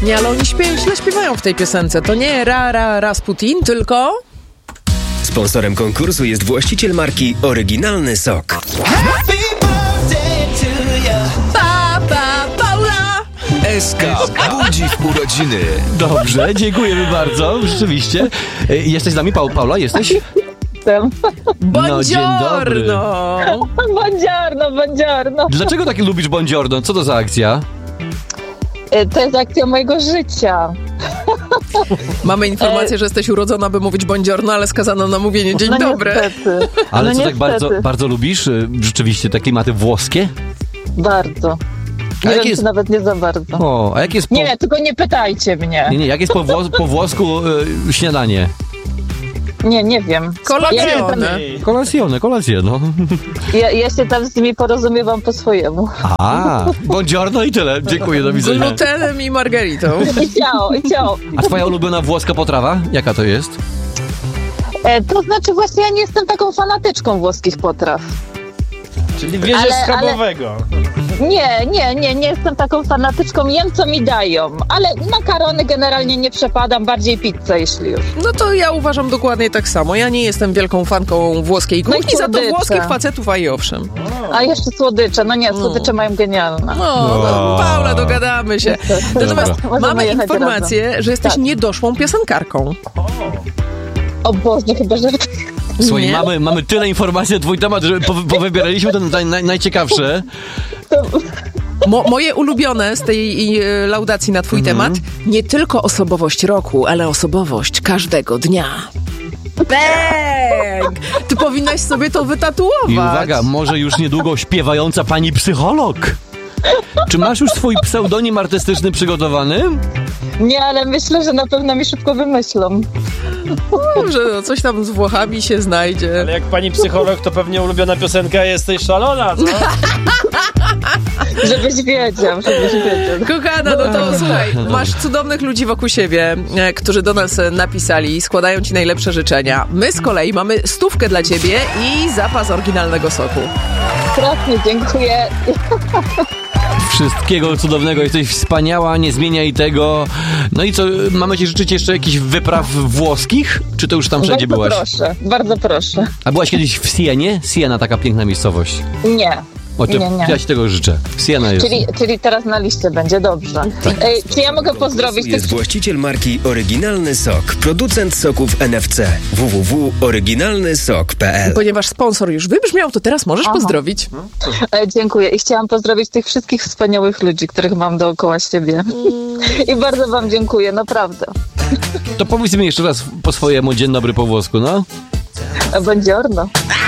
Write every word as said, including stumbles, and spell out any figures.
Nie, ale oni śpiewają, źle śpiewają w tej piosence. To nie Ra Ra Rasputin, tylko... Sponsorem konkursu jest właściciel marki Oryginalny Sok. Pa, pa, Paula! S K budzi w urodziny. Dobrze, dziękujemy bardzo, rzeczywiście. E, Jesteś z nami, Pa- Paula, jesteś? Jestem. No, dzień dobry. Buongiorno! Buongiorno, buongiorno. Dlaczego tak lubisz Buongiorno? Co to za akcja? E, To jest akcja mojego życia. Mamy informację, że jesteś urodzona, by mówić buongiorno, ale skazano na mówienie dzień no dobry. Niestety. Ale no co, tak niestety. bardzo, bardzo lubisz? e, Rzeczywiście, te klimaty włoskie? Bardzo. A Nie jak wiem, jest- czy nawet nie za bardzo. O, a jak jest po... Nie, tylko nie pytajcie mnie. Nie, nie, jak jest po, włos- po włosku e, śniadanie? Nie, nie wiem. Ja się tam, Kolazione. Kolacjone, kolacje, no. ja, ja się tam z nimi porozumiewam po swojemu. A, Buongiorno i tyle. Dziękuję, do Z widzenia. glutenem i margaritą. I ciao, i ciao. A twoja ulubiona włoska potrawa? Jaka to jest? E, to znaczy właśnie ja nie jestem taką fanatyczką włoskich potraw. Czyli wierzysz Ale- schabowego. Nie, nie, nie, nie jestem taką fanatyczką. Jem, co mi dają. Ale makarony generalnie nie przepadam, bardziej pizzę, jeśli już. No to ja uważam dokładnie tak samo. Ja nie jestem wielką fanką włoskiej No i kuchni, za to słodycze. włoskich facetów, a i owszem. A jeszcze słodycze. No nie, słodycze mają genialne. No, no, Paula, dogadamy się. Natomiast Możemy mamy jechać informację, że jesteś Tak. niedoszłą piosenkarką. O Boże, chyba, że... Słuchaj, Nie? mamy, mamy tyle informacji na twój temat, że po, powybieraliśmy te naj, naj, najciekawsze. Mo, moje ulubione z tej e, laudacji na twój Mhm. temat, nie tylko osobowość roku, ale osobowość każdego dnia. Bang! Ty powinnaś sobie to wytatuować. I uwaga, może już niedługo śpiewająca pani psycholog. Czy masz już swój pseudonim artystyczny przygotowany? Nie, ale myślę, że na pewno mi szybko wymyślą. Że no, coś tam z Włochami się znajdzie. Ale jak pani psycholog, to pewnie ulubiona piosenka Jesteś szalona, co? Żebyś wiedział, żebyś wiedział. Kochana, no to słuchaj, masz cudownych ludzi wokół siebie, e, którzy do nas e, napisali, składają ci najlepsze życzenia. My z kolei mamy stówkę dla ciebie i zapas oryginalnego soku. Strasznie dziękuję. Wszystkiego cudownego, jesteś wspaniała, nie zmieniaj tego. No i co, mamy ci życzyć jeszcze jakichś wypraw włoskich? Czy to już tam wszędzie Bardzo byłaś? proszę, bardzo proszę. A byłaś kiedyś w Sienie? Siena, taka piękna miejscowość. Nie. O, to Nie, nie. ja ci tego życzę. Siena jest. Czyli, czyli teraz na liście będzie, dobrze. Ej, czy ja mogę pozdrowić tych... Jest właściciel marki Oryginalny Sok. Producent soków N F C. w w w kropka oryginalny sok kropka p l. Ponieważ sponsor już wybrzmiał, to teraz możesz Aha. pozdrowić. E, Dziękuję i chciałam pozdrowić tych wszystkich wspaniałych ludzi, których mam dookoła siebie. I bardzo wam dziękuję, naprawdę. To powiedz mi jeszcze raz po swojemu dzień dobry po włosku, no. Buongiorno.